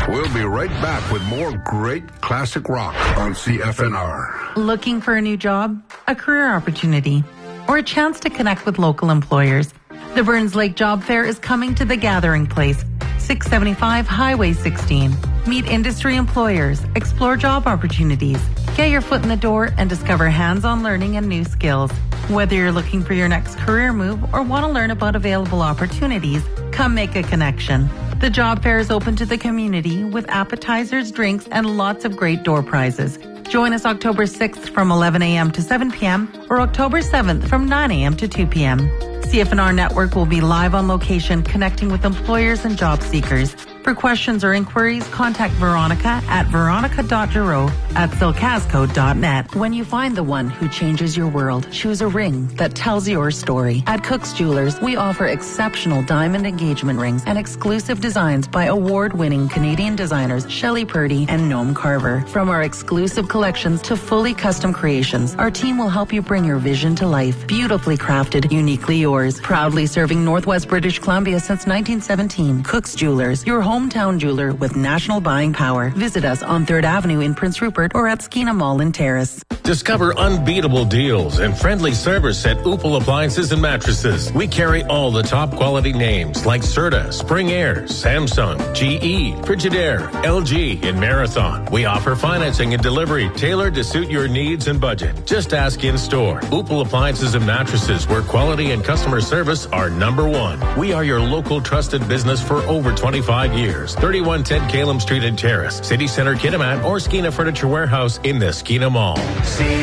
We'll be right back with more great classic rock on CFNR. Looking for a new job, a career opportunity, or a chance to connect with local employers? The Burns Lake Job Fair is coming to the Gathering Place, 675 Highway 16. Meet industry employers, explore job opportunities, get your foot in the door, and discover hands-on learning and new skills. Whether you're looking for your next career move or want to learn about available opportunities, come make a connection. The job fair is open to the community with appetizers, drinks, and lots of great door prizes. Join us October 6th from 11 a.m. to 7 p.m. or October 7th from 9 a.m. to 2 p.m. CFNR Network will be live on location connecting with employers and job seekers. For questions or inquiries, contact Veronica at veronica.giroux@silcasco.net. When you find the one who changes your world, choose a ring that tells your story. At Cook's Jewelers, we offer exceptional diamond engagement rings and exclusive designs by award-winning Canadian designers Shelley Purdy and Noam Carver. From our exclusive collections to fully custom creations, our team will help you bring your vision to life. Beautifully crafted, uniquely yours. Proudly serving Northwest British Columbia since 1917. Cook's Jewelers, your hometown jeweler with national buying power. Visit us on 3rd Avenue in Prince Rupert or at Skeena Mall in Terrace. Discover unbeatable deals and friendly service at Opal Appliances and Mattresses. We carry all the top quality names like Serta, Spring Air, Samsung, GE, Frigidaire, LG, and Marathon. We offer financing and delivery tailored to suit your needs and budget. Just ask in store. Opal Appliances and Mattresses, where quality and customer service are number one. We are your local trusted business for over 25 years. 3110 Calum Street in Terrace, City Center, Kitimat, or Skeena Furniture Warehouse in the Skeena Mall.